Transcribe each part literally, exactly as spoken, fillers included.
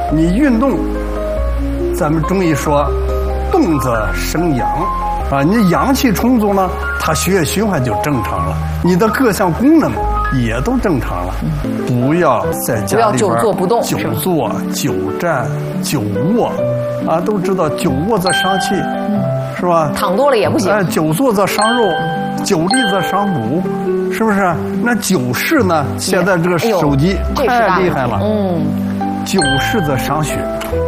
你运动，咱们中医说，动则生阳，啊，你阳气充足了，它血液循环就正常了，你的各项功能也都正常了。不要在家里边不要久坐不动， 久坐、久站、久卧，啊，都知道久卧则伤气，嗯、是吧？ 躺多了也不行。 哎，久坐则伤肉，久立则伤骨，是不是？那久视呢？现在这个手机太厉害了，嗯，久视则伤血。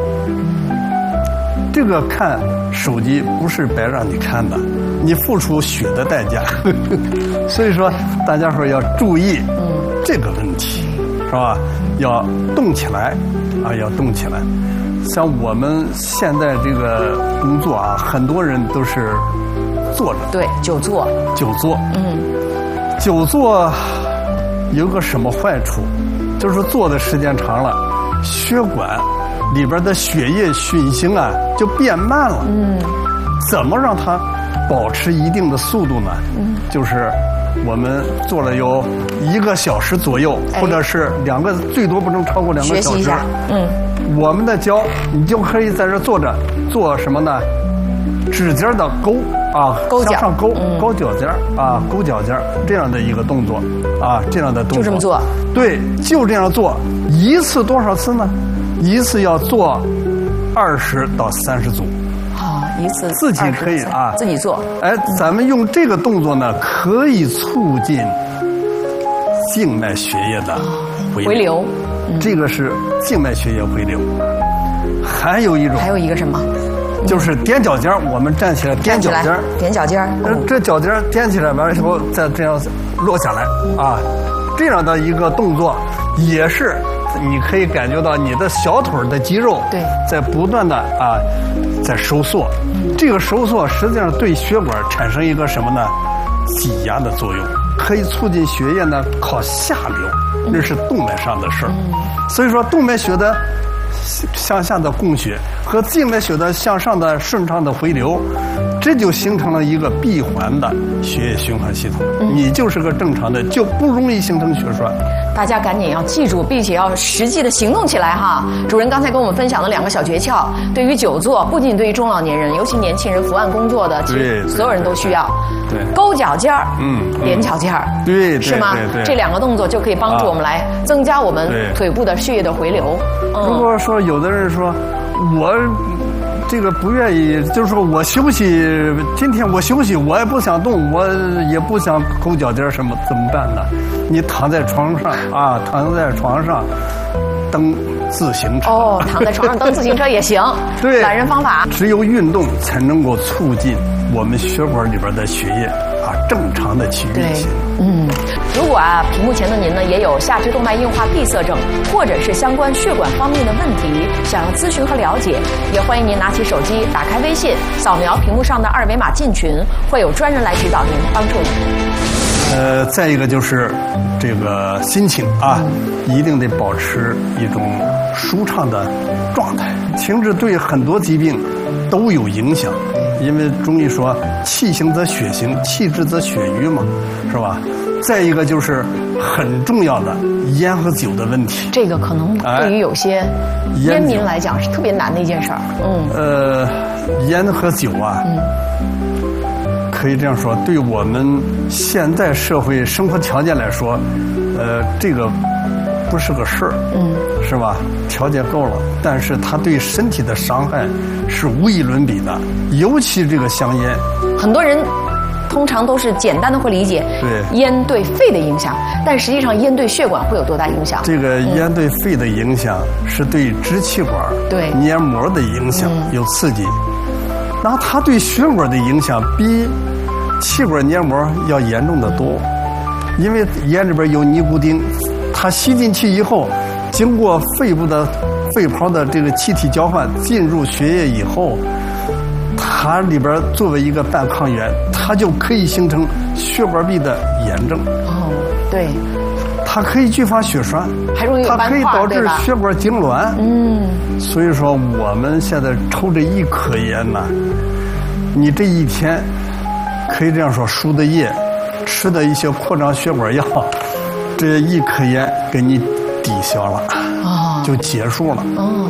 这个看手机不是白让你看的，你付出血的代价。所以说，大家伙要注意这个问题，是吧？要动起来，啊，要动起来。像我们现在这个工作啊，很多人都是坐着。 对，久坐。 久坐。嗯。久坐有个什么坏处？就是坐的时间长了，血管里边的血液循行啊就变慢了。嗯，怎么让它保持一定的速度呢？嗯，就是我们做了有一个小时左右，哎、或者是两个，最多不能超过两个小时。 学习一下，嗯， 我们的脚你就可以在这坐着做什么呢？指尖的勾啊， 勾向上勾， 嗯、 勾脚尖啊，勾脚尖这样的一个动作啊，这样的动作就这么做。 对，就这样做，一次多少次呢？一次要做二十到三十组。 好，一次自己可以啊， 自己做。 哎，咱们用这个动作呢，可以促进静脉血液的回流。 回流， 嗯、这个是静脉血液回流。还有一种， 还有一个什么？ 就是踮脚尖，我们站起来踮脚尖， 踮脚尖。 这这脚尖踮起来完了以后，再这样落下来啊，这样的一个动作也是。你可以感觉到你的小腿的肌肉对在不断的啊在收缩，这个收缩实际上对血管产生一个什么呢？挤压的作用，可以促进血液呢靠下流，那是动脉上的事儿。所以说动脉血的向下的供血和静脉血的向上的顺畅的回流，这就形成了一个闭环的血液循环系统。嗯、你就是个正常的，就不容易形成血栓。 大家赶紧要记住，并且要实际的行动起来哈！主任刚才跟我们分享了两个小诀窍，对于久坐，不仅对于中老年人，尤其年轻人伏案工作的，其实所有人都需要。 对， 勾脚尖儿， 嗯， 踮脚尖儿， 对， 是吗？ 对对， 这两个动作就可以帮助我们来增加我们腿部的血液的回流。 嗯、如果说有的人说我这个不愿意，就是说我休息，今天我休息，我也不想动，我也不想勾脚尖，什么怎么办呢？你躺在床上啊，躺在床上蹬自行车。 哦，躺在床上蹬自行车也行。 对， 懒人方法。 只有运动才能够促进我们血管里边的血液啊正常的去运行。 嗯，如果啊，屏幕前的您呢也有下肢动脉硬化闭塞症，或者是相关血管方面的问题，想要咨询和了解，也欢迎您拿起手机，打开微信，扫描屏幕上的二维码进群，会有专人来指导您，帮助您。 呃，再一个就是这个心情啊，一定得保持一种舒畅的状态。情志对很多疾病都有影响，因为中医说气行则血行，气滞则血瘀嘛，是吧？再一个就是很重要的烟和酒的问题。 这个可能对于有些烟民来讲是特别难的一件事儿。嗯。呃， 烟和酒啊。嗯。可以这样说，对我们现在社会生活条件来说，呃，这个不是个事儿，嗯，是吧？条件够了，但是它对身体的伤害是无与伦比的，尤其这个香烟。 很多人通常都是简单的会理解， 对烟对肺的影响，但实际上烟对血管会有多大影响？ 这个烟对肺的影响是对支气管、 对黏膜的影响有刺激，然后它对血管的影响比气管黏膜要严重的多，因为烟里边有尼古丁，它吸进去以后，经过肺部的肺泡的这个气体交换进入血液以后，它里边作为一个半抗原，它就可以形成血管壁的炎症。 哦，对， 它可以剧发血栓， 还容易有斑块， 它可以导致血管痉挛。嗯，所以说我们现在抽这一颗烟呢，你这一天。可以这样说，输的液，吃的一些扩张血管药，这一颗烟给你抵消了，哦，就结束了。哦。